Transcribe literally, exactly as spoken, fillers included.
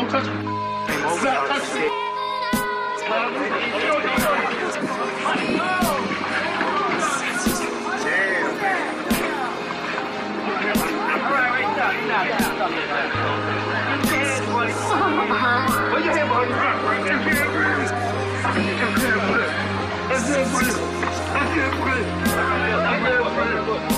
Don't touch me. Stop touching me. Put your hand behind your back, right? You can't breathe. You can't breathe. I can't breathe. I can't breathe. I can't breathe.